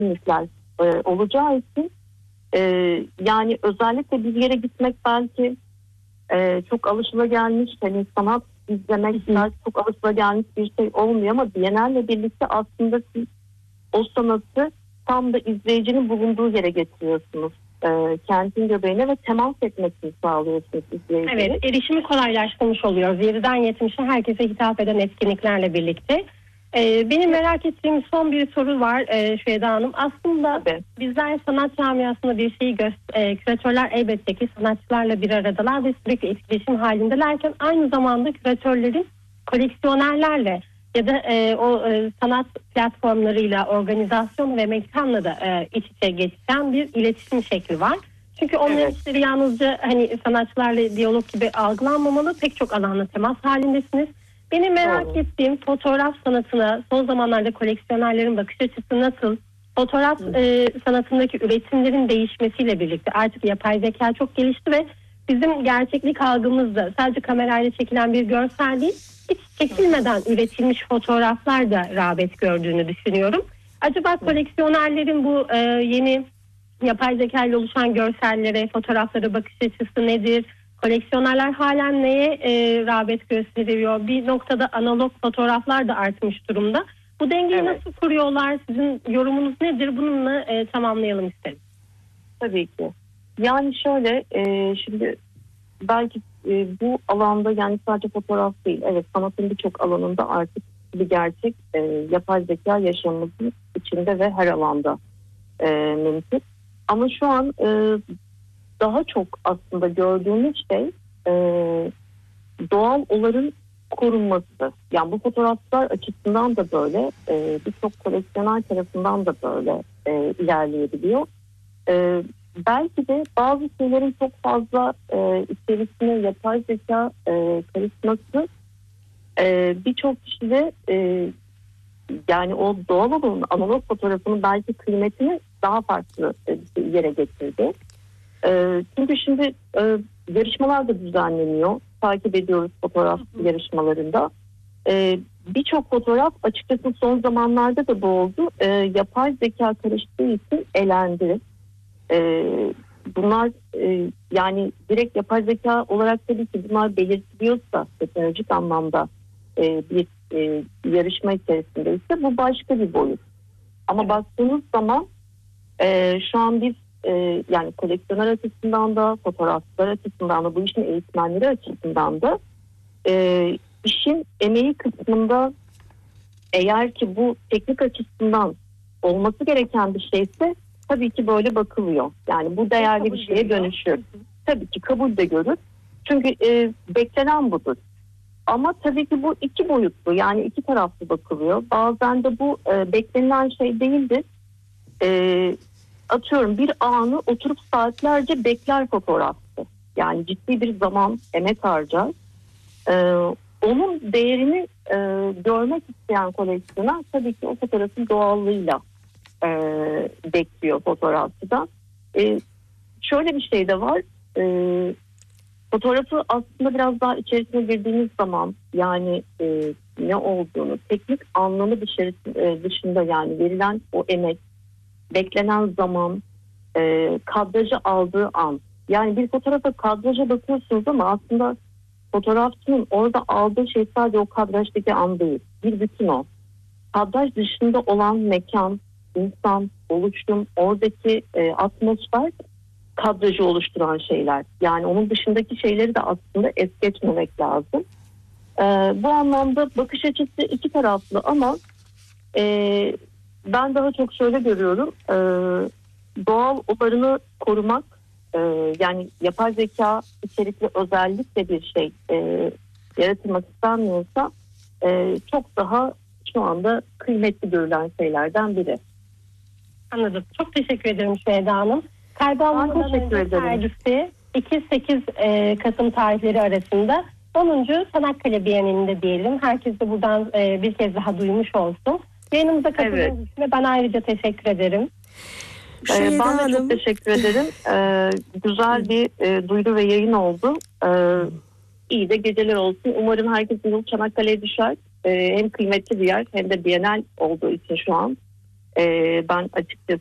etkinlikler olacağı için yani özellikle bir yere gitmek belki çok alışılagelmiş, hani sanat izlemek belki çok alışılagelmiş bir şey olmuyor ama Bienal'le birlikte aslında siz o sanatı tam da izleyicinin bulunduğu yere getiriyorsunuz. Kentin göbeğine ve temas etmesini sağlıyorsunuz izleyiciye. Evet, erişimi kolaylaştırmış oluyoruz. 7'den 70'e herkese hitap eden etkinliklerle birlikte. Benim merak ettiğim son bir soru var Şüheda Hanım. Aslında bizler sanat camiasında bir şeyi küratörler elbette ki sanatçılarla bir aradalar ve sürekli etkileşim halindelerken aynı zamanda küratörlerin koleksiyonerlerle ya da sanat platformlarıyla, organizasyon ve mekanla da iç içe geçen bir iletişim şekli var. Çünkü onların işleri yalnızca hani sanatçılarla diyalog gibi algılanmamalı, pek çok alanla temas halindesiniz. Benim merak ettiğim fotoğraf sanatına son zamanlarda koleksiyonerlerin bakış açısı nasıl? Fotoğraf sanatındaki üretimlerin değişmesiyle birlikte artık yapay zeka çok gelişti ve bizim gerçeklik algımızda sadece kamerayla çekilen bir görsel değil, hiç çekilmeden üretilmiş fotoğraflar da rağbet gördüğünü düşünüyorum. Acaba koleksiyonerlerin bu yeni yapay zeka ile oluşan görsellere, fotoğraflara bakış açısı nedir? Koleksiyonerler halen neye rağbet gösteriyor? Bir noktada analog fotoğraflar da artmış durumda. Bu dengeyi nasıl kuruyorlar? Sizin yorumunuz nedir? Bununla tamamlayalım isterim. Tabii ki. Yani şöyle, şimdi belki bu alanda yani sadece fotoğraf değil. Evet, sanatın birçok alanında artık bir gerçek yapay zeka yaşamımızın içinde ve her alanda mümkün. Ama şu an daha çok aslında gördüğümüz şey doğal olanın korunması. Yani bu fotoğraflar açısından da böyle, birçok koleksiyoner tarafından da böyle ilerleyebiliyor. Belki de bazı şeylerin çok fazla içerisine yapay zeka karışması birçok kişide yani o doğal olanın analog fotoğrafının belki kıymetini daha farklı bir yere getirdi. Çünkü şimdi yarışmalar da düzenleniyor. Takip ediyoruz fotoğraf yarışmalarında. Birçok fotoğraf açıkçası son zamanlarda da bu oldu. Yapay zeka karıştığı için elendi. Bunlar yani direkt yapay zeka olarak tabii ki bunlar belirtiliyorsa teknolojik anlamda bir yarışma içerisindeyse bu başka bir boyut. Ama baktığınız zaman şu an biz yani koleksiyoner açısından da fotoğrafçılar açısından da bu işin eğitmenleri açısından da işin emeği kısmında eğer ki bu teknik açısından olması gereken bir şeyse tabii ki böyle bakılıyor. Yani bu değerli bir şeye dönüşür. Tabii ki kabul de görür. Çünkü beklenen budur. Ama tabii ki bu iki boyutlu yani iki taraflı bakılıyor. Bazen de bu beklenilen şey değildir. Atıyorum bir anı oturup saatlerce bekler fotoğrafçı. Yani ciddi bir zaman, emek harcar. Onun değerini görmek isteyen koleksiyoner tabii ki o fotoğrafın doğallığıyla bekliyor fotoğrafçıdan. Şöyle bir şey de var. Fotoğrafı aslında biraz daha içerisine girdiğimiz zaman yani ne olduğunu, teknik anlamı dışında yani verilen o emek, beklenen zaman, kadrajı aldığı an. Yani bir fotoğrafa kadraja bakıyorsunuz ama aslında fotoğrafçının orada aldığı şey sadece o kadrajdaki an değil. Bir bütün o. Kadraj dışında olan mekan, insan, oluşum, oradaki atmosfer kadrajı oluşturan şeyler. Yani onun dışındaki şeyleri de aslında es geçmemek lazım. Bu anlamda bakış açısı iki taraflı ama ben daha çok şöyle görüyorum. Doğal olanı korumak yani yapay zeka içerikli özellikle bir şey yaratılmak istenmiyorsa çok daha şu anda kıymetli görülen şeylerden biri. Anladım. Çok teşekkür ederim Şüheda Hanım. Kaybolmadan önce sergisi 2-8 Kasım tarihleri arasında 10. Çanakkale Bienalinde diyelim. Herkes de buradan bir kez daha duymuş olsun. Yayınımıza katıldığınız için ben ayrıca teşekkür ederim. Ben de çok teşekkür ederim. Güzel bir duyuru ve yayın oldu. İyi de geceler olsun. Umarım herkesin yolu Çanakkale'ye düşer. Hem kıymetli bir yer hem de Bienal olduğu için şu an Ben açıkçası